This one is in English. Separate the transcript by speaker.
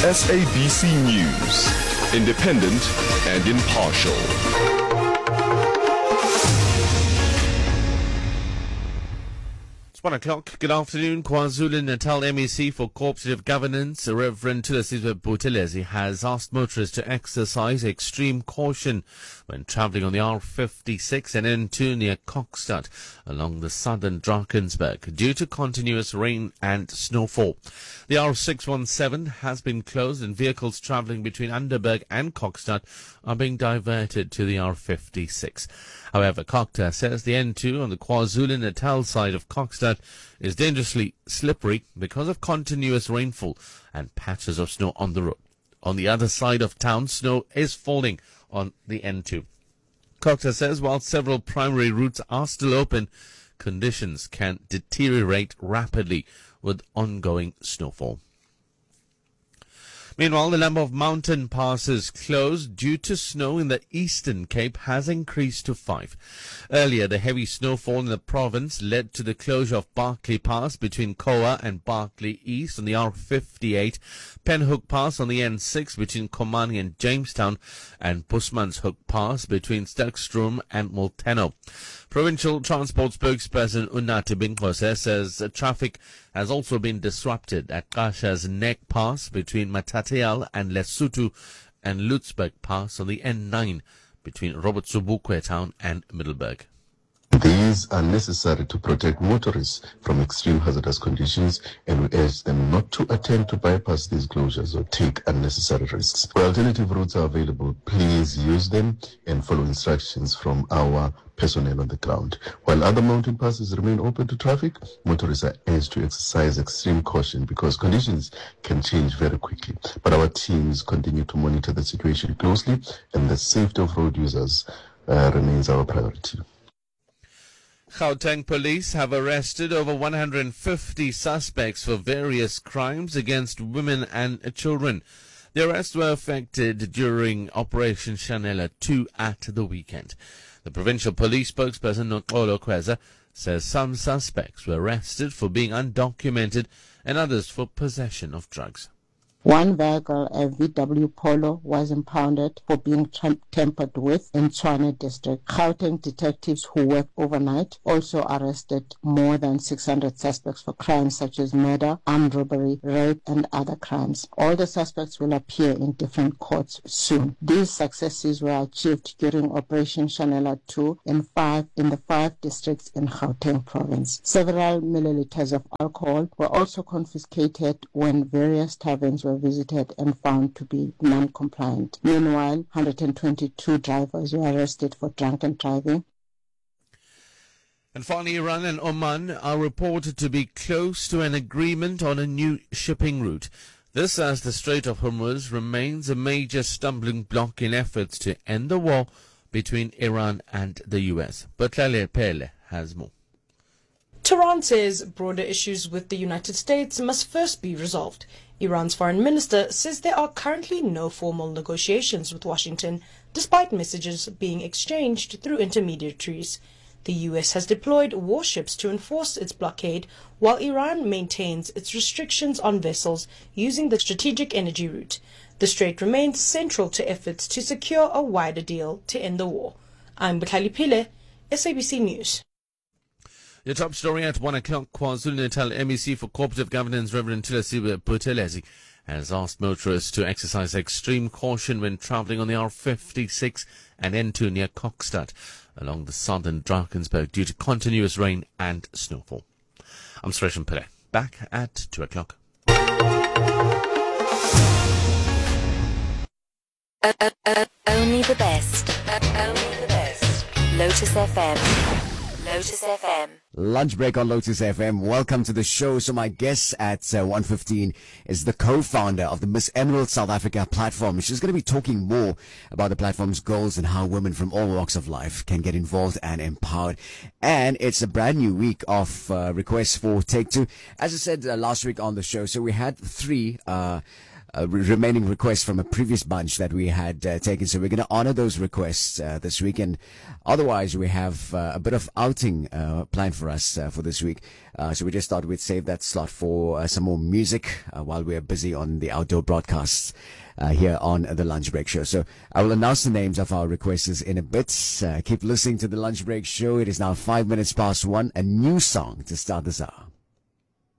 Speaker 1: SABC News, independent and impartial.
Speaker 2: It's 1 o'clock. Good afternoon. KwaZulu-Natal MEC for Cooperative Governance, Reverend Thulasizwe Buthelezi, has asked motorists to exercise extreme caution when travelling on the R56 and N2 near Kokstad along the southern Drakensberg due to continuous rain and snowfall. The R617 has been closed and vehicles travelling between Underberg and Kokstad are being diverted to the R56. However, Kokta says the N2 on the KwaZulu-Natal side of Kokstad is dangerously slippery because of continuous rainfall and patches of snow on the road. On the other side of town, snow is falling on the N2. Kokta says while several primary routes are still open, conditions can deteriorate rapidly with ongoing snowfall. Meanwhile, the number of mountain passes closed due to snow in the Eastern Cape has increased to 5. Earlier, the heavy snowfall in the province led to the closure of Barkley Pass between Koa and Barkley East on the R58, Penhook Pass on the N6 between Komani and Jamestown, and Bushmanshoek Pass between Sterkstroom and Molteno. Provincial Transport spokesperson Unati Binkose says traffic has also been disrupted at Kasha's Neck Pass between Matatial and Lesotho and Lutzberg Pass on the N9 between Robert Sobukwe Town and Middleburg.
Speaker 3: These are necessary to protect motorists from extreme hazardous conditions, and we urge them not to attempt to bypass these closures or take unnecessary risks. Where alternative routes are available, please use them and follow instructions from our personnel on the ground. While other mountain passes remain open to traffic, motorists are urged to exercise extreme caution because conditions can change very quickly. But our teams continue to monitor the situation closely, and the safety of road users remains our priority.
Speaker 2: Gauteng police have arrested over 150 suspects for various crimes against women and children. The arrests were effected during Operation Shanela 2 at the weekend. The provincial police spokesperson Noxolo Kweza says some suspects were arrested for being undocumented and others for possession of drugs.
Speaker 4: One vehicle, a VW Polo, was impounded for being tampered with in Tshwane district. Gauteng detectives who work overnight also arrested more than 600 suspects for crimes such as murder, armed robbery, rape, and other crimes. All the suspects will appear in different courts soon. These successes were achieved during Operation Shanela 2 in the 5 districts in Gauteng province. Several milliliters of alcohol were also confiscated when various taverns were visited and found to be non-compliant. Meanwhile, 122 drivers were arrested for drunken driving.
Speaker 2: And finally, Iran and Oman are reported to be close to an agreement on a new shipping route. This as the Strait of Hormuz remains a major stumbling block in efforts to end the war between Iran and the US. But Lale Pele has more.
Speaker 5: Tehran says broader issues with the United States must first be resolved. Iran's foreign minister says there are currently no formal negotiations with Washington, despite messages being exchanged through intermediaries. The US has deployed warships to enforce its blockade, while Iran maintains its restrictions on vessels using the strategic energy route. The strait remains central to efforts to secure a wider deal to end the war. I'm Bukhali Pile, SABC News.
Speaker 2: The top story at 1 o'clock, KwaZulu-Natal MEC for Cooperative Governance, Reverend Thulasizwe Buthelezi, has asked motorists to exercise extreme caution when travelling on the R56 and N2 near Kokstad along the southern Drakensberg due to continuous rain and snowfall. I'm Suresh Pillay, back at 2 o'clock.
Speaker 6: Only the best. Only the best. Lotus FM. Lotus FM.
Speaker 7: Lunch break on Lotus FM. Welcome to the show. So my guest at 1:15 is the co-founder of the Miss Emerald South Africa platform. She's going to be talking more about the platform's goals and how women from all walks of life can get involved and empowered. And it's a brand new week of requests for Take Two. As I said last week on the show, so we had three remaining requests from a previous bunch that we had taken. So we're going to honor those requests this week. And otherwise, we have a bit of outing planned for us for this week. So we just thought we'd save that slot for some more music while we're busy on the outdoor broadcasts here on the Lunch Break Show. So I will announce the names of our requesters in a bit. Keep listening to the Lunch Break Show. It is now 5 minutes past 1. A new song to start this hour.